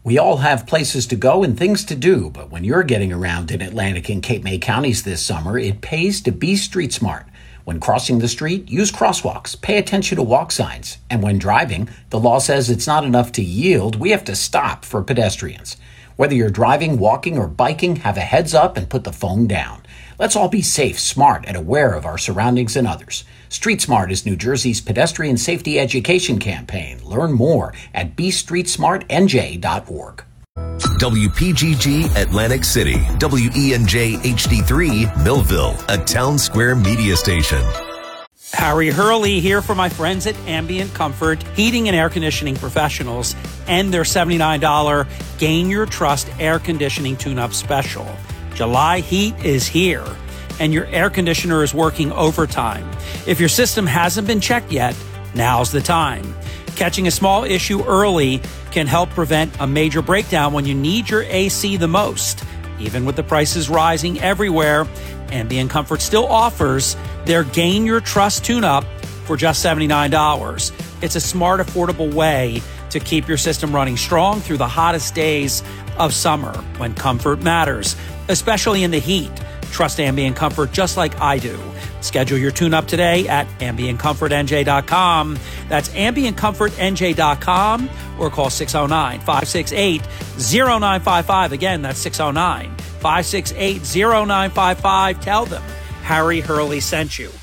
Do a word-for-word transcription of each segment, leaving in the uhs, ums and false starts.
We all have places to go and things to do, but when you're getting around in Atlantic and Cape May counties this summer, it pays to be street smart. When crossing the street, use crosswalks, pay attention to walk signs, and when driving, the law says it's not enough to yield, we have to stop for pedestrians. Whether you're driving, walking, or biking, have a heads up and put the phone down. Let's all be safe, smart, and aware of our surroundings and others. Street Smart is New Jersey's pedestrian safety education campaign. Learn more at be street smart n j dot org. W P G G Atlantic City, W E N J H D three Millville, a Town Square media station. Harry Hurley here for my friends at Ambient Comfort, heating and air conditioning professionals, and their seventy-nine dollars Gain Your Trust air conditioning tune-up special. July heat is here, and your air conditioner is working overtime. If your system hasn't been checked yet, now's the time. Catching a small issue early can help prevent a major breakdown when you need your A C the most. Even with the prices rising everywhere, Ambient Comfort still offers their Gain Your Trust tune-up for just seventy-nine dollars. It's a smart, affordable way to keep your system running strong through the hottest days of summer when comfort matters, especially in the heat. Trust Ambient Comfort just like I do. Schedule your tune-up today at ambient comfort n j dot com. That's ambient comfort n j dot com or call six oh nine, five six eight, oh nine five five. Again, that's six oh nine, five six eight, oh nine five five. Tell them Harry Hurley sent you.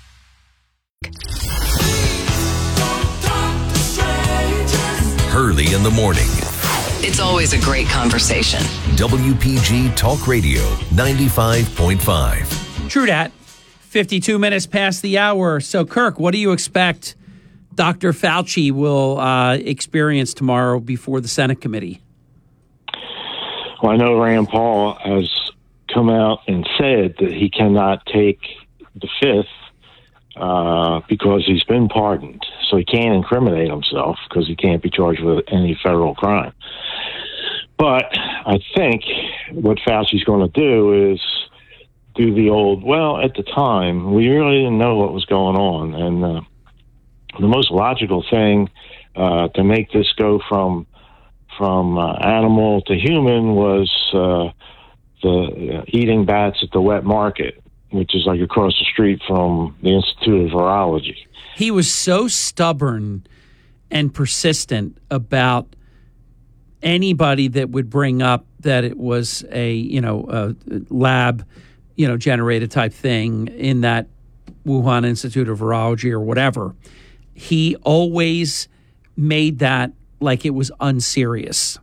Hurley in the morning. It's always a great conversation. W P G Talk Radio ninety-five point five. True that. fifty-two minutes past the hour. So, Kirk, what do you expect Doctor Fauci will uh, experience tomorrow before the Senate committee? Well, I know Rand Paul has come out and said that he cannot take the fifth uh, because he's been pardoned. So he can't incriminate himself because he can't be charged with any federal crime. But I think what Fauci's going to do is do the old, well, at the time, we really didn't know what was going on. And uh, the most logical thing uh, to make this go from from uh, animal to human was uh, the uh, eating bats at the wet market, which is like across the street from the Institute of Virology. He was so stubborn and persistent about anybody that would bring up that it was a, you know, a lab, you know, generated type thing in that Wuhan Institute of Virology or whatever. He always made that like it was unserious.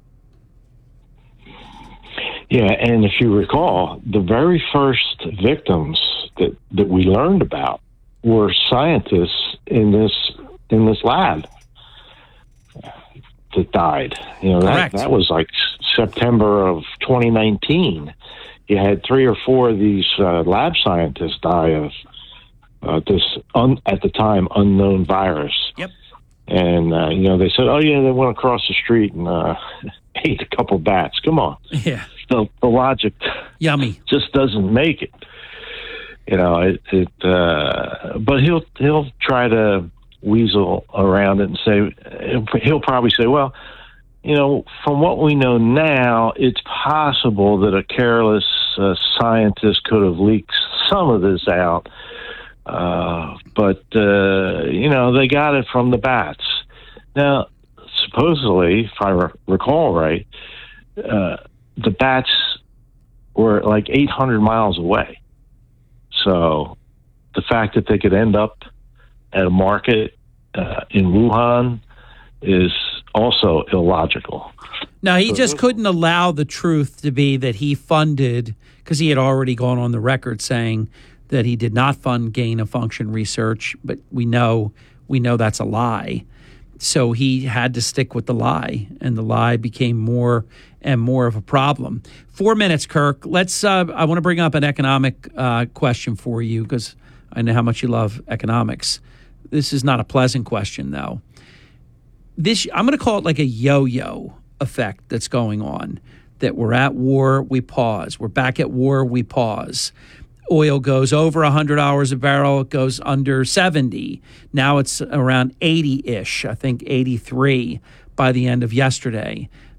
Yeah, and if you recall, the very first victims that, that we learned about were scientists in this in this lab that died. You know, that, that was like September of twenty nineteen. You had three or four of these uh, lab scientists die of uh, this, un- at the time, unknown virus. Yep. And, uh, you know, they said, oh, yeah, they went across the street and uh, ate a couple bats. Come on. Yeah. The, the logic Yummy. just doesn't make it. You know, it, it uh, but he'll, he'll try to weasel around it and say, he'll probably say, well, you know, from what we know now, it's possible that a careless uh, scientist could have leaked some of this out. Uh, but, uh, you know, they got it from the bats. Now, supposedly, if I re- recall right, uh, the bats were like eight hundred miles away. So the fact that they could end up at a market uh, in Wuhan is also illogical. No, he just couldn't allow the truth to be that he funded, because he had already gone on the record saying that he did not fund gain-of-function research, but we know we know that's a lie. So he had to stick with the lie, and the lie became more and more of a problem. Four minutes, Kirk. Let's. Uh, I want to bring up an economic uh, question for you because I know how much you love economics. This is not a pleasant question, though. This I'm going to call it like a yo-yo effect that's going on, that we're at war, we pause. We're back at war, we pause. Oil goes over one hundred dollars a barrel, it goes under seventy. Now it's around eighty-ish, I think eighty-three by the end of yesterday.